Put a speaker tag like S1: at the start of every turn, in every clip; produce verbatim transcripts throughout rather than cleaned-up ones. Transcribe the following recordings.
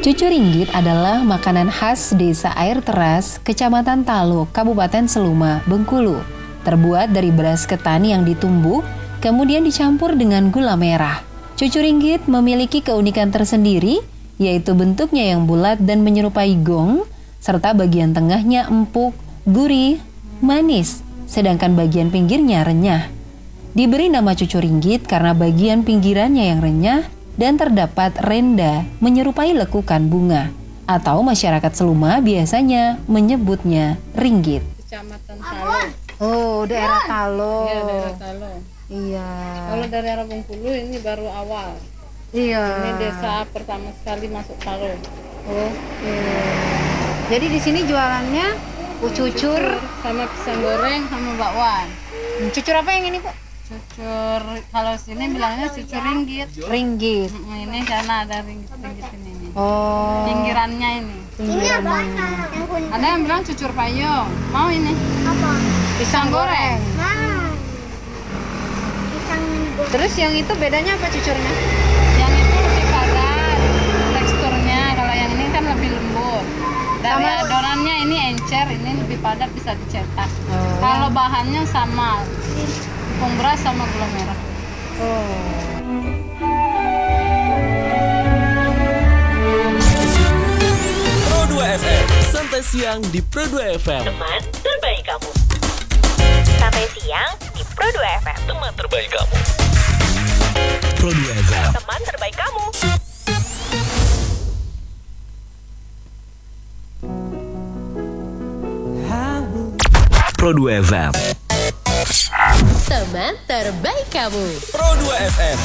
S1: Cucu ringgit adalah makanan khas desa Air Teras, Kecamatan Talo, Kabupaten Seluma, Bengkulu. Terbuat dari beras ketan yang ditumbuk, kemudian dicampur dengan gula merah. Cucu ringgit memiliki keunikan tersendiri, yaitu bentuknya yang bulat dan menyerupai gong, serta bagian tengahnya empuk, gurih, manis, sedangkan bagian pinggirnya renyah. Diberi nama cucu ringgit karena bagian pinggirannya yang renyah dan terdapat renda menyerupai lekukan bunga, atau masyarakat Seluma biasanya menyebutnya ringgit.
S2: Kecamatan Talo.
S3: Oh, daerah Talo.
S2: Iya, daerah Talo.
S3: Iya.
S2: Kalau dari arah Bengkulu ini baru awal.
S3: Iya.
S2: Ini desa pertama sekali masuk Talo.
S3: Oh. Jadi di sini jualannya cucur
S2: sama pisang goreng sama bakwan.
S3: Cucur apa yang ini, Bu?
S2: Cucur, kalau sini bilangnya cucur ringgit.
S3: Ringgit.
S2: Mm, Ini karena ada ringgit-ringgit ini. nih.
S3: Oh.
S2: Pinggirannya ini.
S3: Pinggirannya.
S2: Ada yang bilang cucur payung. Mau ini?
S4: Apa?
S2: Pisang goreng.
S4: Nah, pisang goreng.
S3: Terus yang itu bedanya apa cucurnya?
S2: Yang itu lebih padat teksturnya. Kalau yang ini kan lebih lembut. Dari
S3: Sama-
S2: adonannya ini encer, ini lebih padat, bisa dicetak.
S3: Oh.
S2: Kalau bahannya sama, tepung beras sama gula merah.
S3: Oh.
S5: Pro dua F M, santai siang di Pro dua F M.
S6: Teman terbaik kamu. Sampai siang di Pro dua F M.
S5: Teman terbaik kamu. Pro dua F M.
S6: Teman terbaik kamu.
S5: Pro dua F M.
S7: Teman terbaik kamu.
S5: Pro dua F M.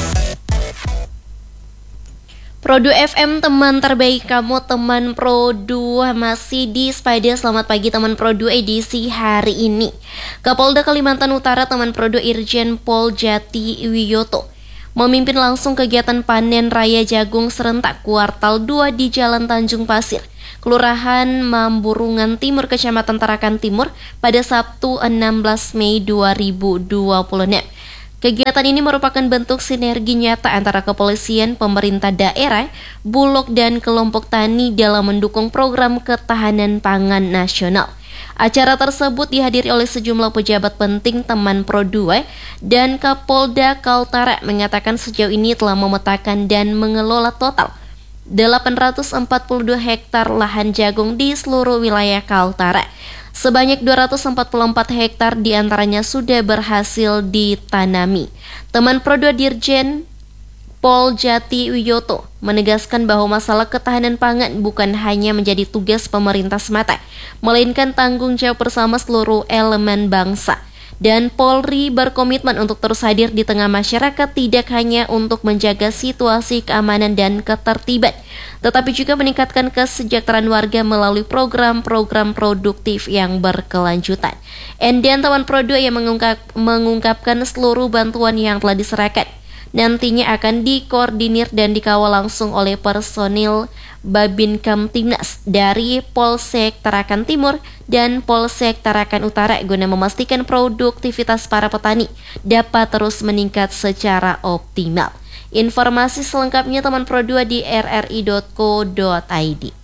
S7: Pro dua F M, teman terbaik kamu, teman Pro dua masih di Spider. Selamat pagi teman Pro dua edisi hari ini. Kapolda Kalimantan Utara, teman Pro dua Irjen Pol Jati Wiyoto memimpin langsung kegiatan panen raya jagung serentak kuartal dua di Jalan Tanjung Pasir, Kelurahan Mamburungan Timur, Kecamatan Tarakan Timur pada Sabtu enam belas Mei dua ribu dua puluh enam. Kegiatan ini merupakan bentuk sinergi nyata antara kepolisian, pemerintah daerah, Bulog, dan kelompok tani dalam mendukung program ketahanan pangan nasional. Acara tersebut dihadiri oleh sejumlah pejabat penting teman Pro dua dan Kapolda Kaltara mengatakan sejauh ini telah memetakan dan mengelola total delapan ratus empat puluh dua hektar lahan jagung di seluruh wilayah Kaltara. Sebanyak dua ratus empat puluh empat hektar diantaranya sudah berhasil ditanami. Teman Pro dua Dirjen Pol Jati Wiyoto menegaskan bahwa masalah ketahanan pangan bukan hanya menjadi tugas pemerintah semata, melainkan tanggung jawab bersama seluruh elemen bangsa. Dan Polri berkomitmen untuk terus hadir di tengah masyarakat, tidak hanya untuk menjaga situasi keamanan dan ketertiban, tetapi juga meningkatkan kesejahteraan warga melalui program-program produktif yang berkelanjutan. Dan teman Pro dua yang mengungkap, mengungkapkan seluruh bantuan yang telah diserahkan nantinya akan dikoordinir dan dikawal langsung oleh personil Babin Kamtibnas dari Polsek Tarakan Timur dan Polsek Tarakan Utara guna memastikan produktivitas para petani dapat terus meningkat secara optimal. Informasi selengkapnya teman Pro dua di r r i dot co dot i d.